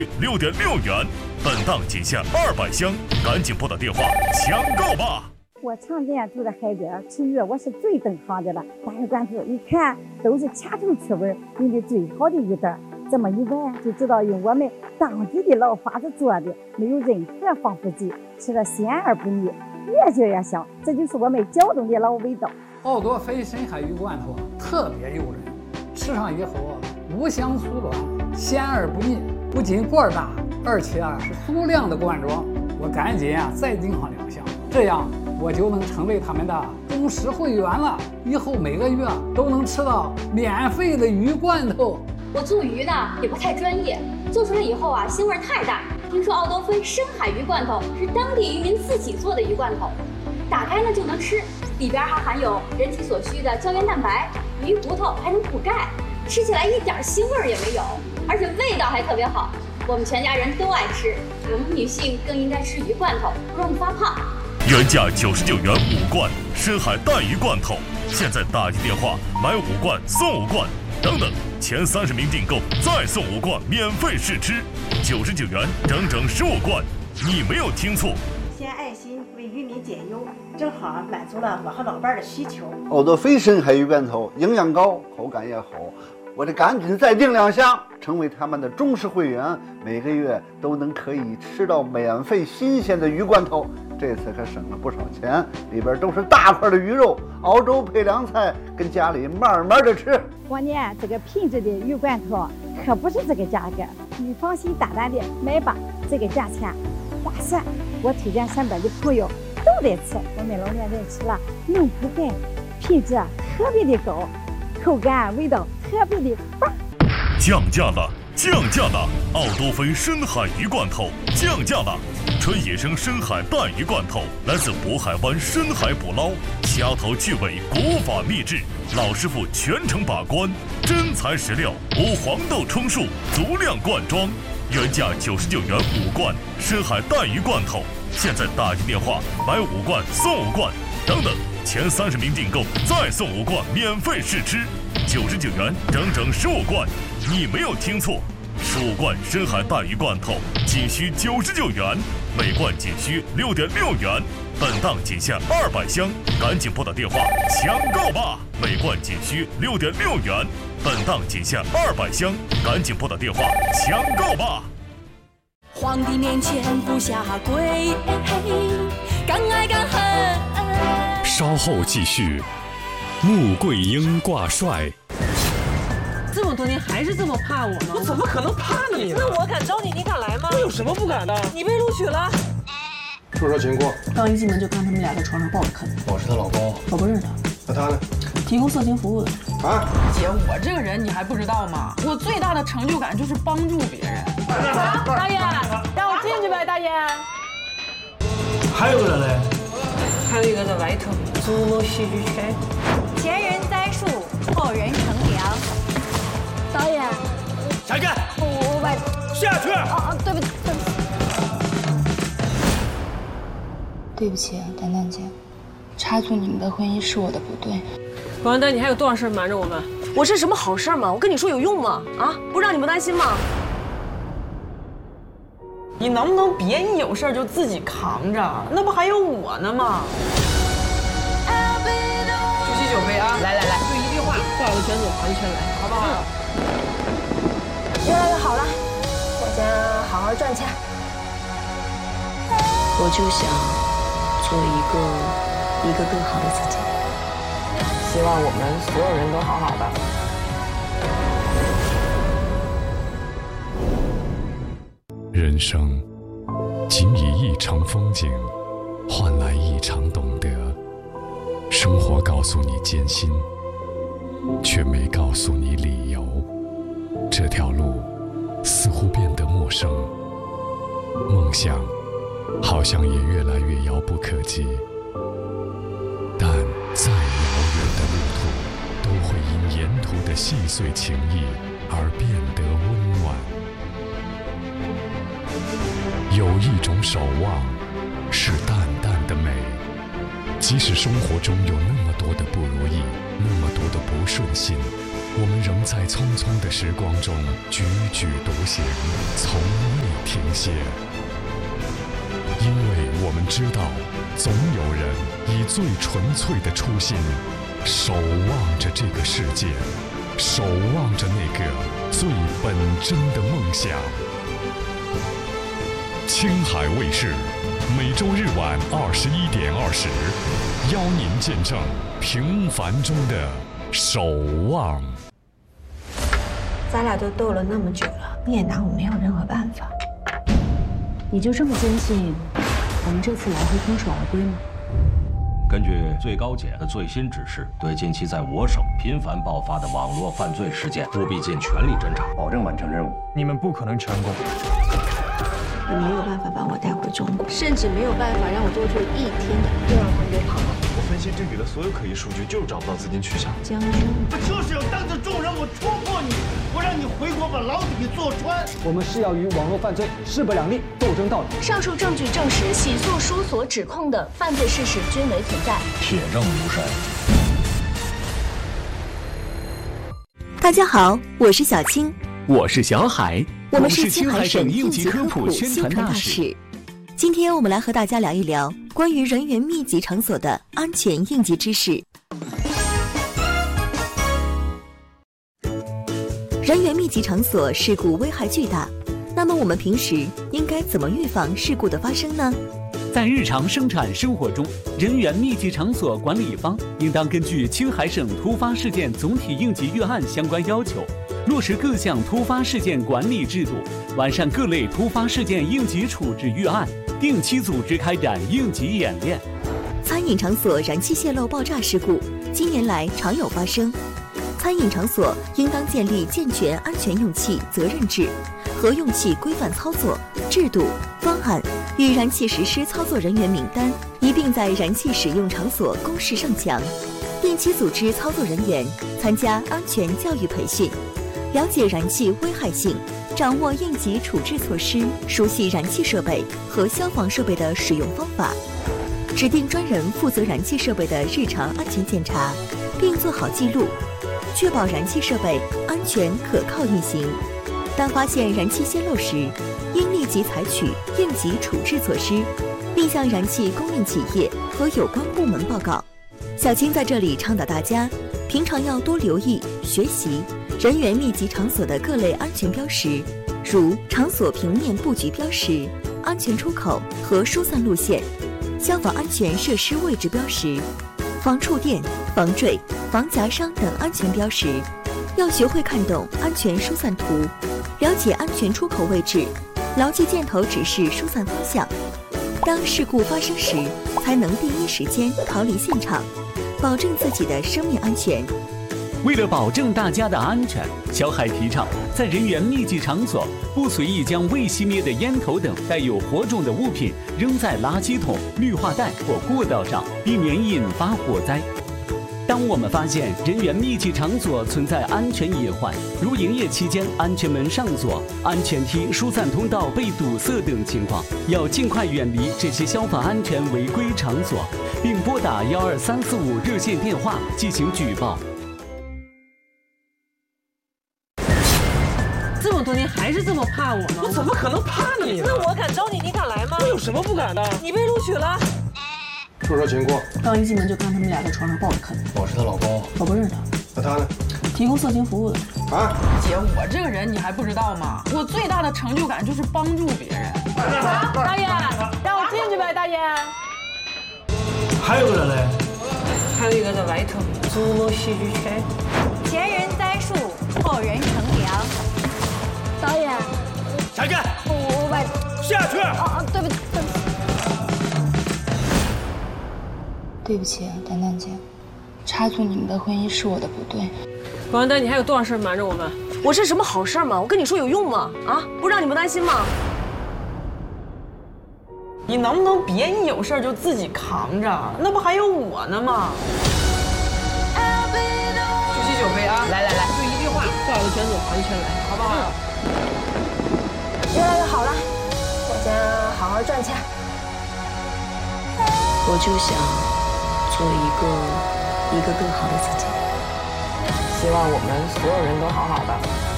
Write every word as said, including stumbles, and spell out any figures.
六点六元，本档仅限二百箱，赶紧拨打电话抢购吧！ 我常年住在海边，吃鱼我是最懂行的了。大鱼罐头一看都是掐头去味，用的最好的鱼蛋，这么一闻就知道用我们当地的老法子做的，没有任何防腐剂，吃了鲜而不腻，越嚼越香，这就是我们胶东的老味道。 奥多菲深海鱼罐头特别诱人，吃上以后无香酥软，鲜而不腻，不仅罐大，而且啊是足量的罐装。我赶紧啊再订上两箱，这样我就能成为他们的忠实会员了。以后每个月都能吃到免费的鱼罐头。 我做鱼的也不太专业，做出来以后啊腥味太大。听说奥多菲深海鱼罐头是当地渔民自己做的鱼罐头，打开呢就能吃，里边还含有人体所需的胶原蛋白，鱼骨头还能补钙，吃起来一点腥味也没有，而且味道还特别好。我们全家人都爱吃，我们女性更应该吃鱼罐头，不容易发胖。 原价九十九元五罐深海带鱼罐头，现在打进电话买五罐送五罐，等等，前三十名订购再送五罐免费试吃，九十九元整整十五罐，你没有听错。 献爱心为渔民减忧，正好满足了我和老伴的需求。 奥多菲深海鱼罐头营养高，口感也好，我得赶紧再订两箱，成为他们的忠实会员，每个月都能可以吃到免费新鲜的鱼罐头。这次可省了不少钱，里边都是大块的鱼肉，熬粥配凉菜，跟家里慢慢的吃。 过年这个品质的鱼罐头可不是这个价格，你放心大胆的买吧，这个价钱划算。我推荐身边的朋友都得吃，我们老年人吃了能补钙，品质特别的高，口感味道特别的棒。 降价了，降价了！奥多菲深海鱼罐头降价了！纯野生深海带鱼罐头来自渤海湾深海捕捞，掐头去尾，古法秘制，老师傅全程把关，真材实料，无黄豆充数，足量灌装。原价九十九元五罐深海带鱼罐头，现在打进电话买五罐送五罐，等等，前三十名订购再送五罐免费试吃，九十九元整整十五罐，你没有听错，十五罐深海带鱼罐头仅需九十九元，每罐仅需六点六元，本档仅限二百箱，赶紧拨打电话抢购吧！每罐仅需六点六元，本档仅限二百箱，赶紧拨打电话抢购吧！ 皇帝面前不下跪，敢爱敢恨。 稍后继续。穆桂英挂帅。 这么多年还是这么怕我吗？ 我怎么可能怕你呢？ 那我敢招你，你敢来吗？ 我有什么不敢的？ 你被录取了。 说说情况。 刚一进门就看他们俩在床上抱着啃。 我是她老公。 我不认识他。 那他呢？ 提供色情服务的。 啊？ 姐，我这个人你还不知道吗？我最大的成就感就是帮助别人。 啊，大爷，让我进去呗，大爷。 还有个人嘞？ 还有一个在外头，竹楼戏剧圈。 前人栽树，后人乘凉。 导演， 下一个， 我我外下去。 啊啊，对不起，对不起。 对不起，丹丹姐，插足你们的婚姻是我的不对。 王丹，你还有多少事瞒着我们？ 我是什么好事吗？我跟你说有用吗？啊，不让你们担心吗？ 你能不能别一有事就自己扛着？那不还有我呢吗？举起酒杯啊！来来来，就一句话， 话都全走，盘全来， 好不好？ 越来越好了，我先好好赚钱。 我就想做一个一个更好的自己。 希望我们所有人都好好的。 人生仅以一场风景换来一场懂得，生活告诉你艰辛，却没告诉你理由。这条路似乎变得陌生，梦想好像也越来越遥不可及。但再遥远的路途，都会因沿途的细碎情谊而变得温暖。有一种守望，是淡淡的美，即使生活中有那么多的不如意，那么多的不顺心，我们仍在匆匆的时光中踽踽独行，从未停歇。因为我们知道，总有人以最纯粹的初心，守望着这个世界，守望着那个最本真的梦想。青海卫视，每周日晚二十一点二十，邀您见证平凡中的守望。 咱俩都斗了那么久了，你也拿我没有任何办法。 你就这么坚信我们这次来会空手而归吗？ 根据最高检的最新指示，对近期在我省频繁爆发的网络犯罪事件，务必尽全力侦查，保证完成任务。 你们不可能成功。 你没有办法把我带回中国， 甚至没有办法让我多住一天就让他约跑了。 我分析这里的所有可疑数据，就是找不到资金去向。 将军， 我就是要当着众人，我戳破你，我让你回国把牢底给坐穿。 我们是要与网络犯罪势不两立，斗争到底。 上述证据证实，洗漱书所指控的犯罪事实均为存在， 铁证如山。 大家好，我是小青， 我是小海。 我们是青海省应急科普宣传大使。今天我们来和大家聊一聊关于人员密集场所的安全应急知识。人员密集场所事故危害巨大，那么我们平时应该怎么预防事故的发生呢？ 在日常生产生活中，人员密集场所管理方应当根据青海省突发事件总体应急预案相关要求，落实各项突发事件管理制度，完善各类突发事件应急处置预案，定期组织开展应急演练。 餐饮场所燃气泄漏爆炸事故近年来常有发生，餐饮场所应当建立健全安全用气责任制和用气规范操作制度方案与燃气实施操作人员名单，一并在燃气使用场所公示上墙，定期组织操作人员参加安全教育培训，了解燃气危害性，掌握应急处置措施，熟悉燃气设备和消防设备的使用方法，指定专人负责燃气设备的日常安全检查，并做好记录，确保燃气设备安全可靠运行。当发现燃气泄漏时，应立即采取应急处置措施，并向燃气供应企业和有关部门报告。小青在这里倡导大家，平常要多留意学习人员密集场所的各类安全标识，如场所平面布局标识、安全出口和疏散路线、消防安全设施位置标识、防触电、防坠、防夹伤等安全标识。要学会看懂安全疏散图，了解安全出口位置，牢记箭头指示疏散方向。当事故发生时，才能第一时间逃离现场，保证自己的生命安全。 为了保证大家的安全，小海提倡在人员密集场所不随意将未熄灭的烟头等带有火种的物品扔在垃圾桶、绿化带或过道上，避免引发火灾。当我们发现人员密集场所存在安全隐患，如营业期间安全门上锁、安全梯、疏散通道被堵塞等情况，要尽快远离这些消防安全违规场所，并拨打幺二三四五热线电话进行举报。 这么多年还是这么怕我吗？ 我怎么可能怕你呢？ 那我敢招你，你敢来吗？ 我有什么不敢的？ 你被录取了。 说说情况。 刚一进门就看他们俩在床上抱着啃。 我是她老公。 我不认识他。 那他呢？ 提供色情服务的。 啊？ 姐，我这个人你还不知道吗？我最大的成就感就是帮助别人。 大爷，让我进去呗，大爷。 还有个人嘞？ 还有一个在外头，足膜戏剧圈。 前人栽树，后人乘凉。 导演。 下去。 我我把。 下去。 哦哦，对不起，对不起。 对不起，丹丹姐，插足你们的婚姻是我的不对。 王丹，你还有多少事瞒着我们？ 我是什么好事吗？我跟你说有用吗？啊，不让你们担心吗？你能不能别一有事就自己扛着？那不还有我呢吗？举起酒杯啊！来来来，就一句话，画个圈子，划一圈来，好不好？ 越来越好了，我先好好赚钱。 我就想做一个一个更好的自己。 希望我们所有人都好好的。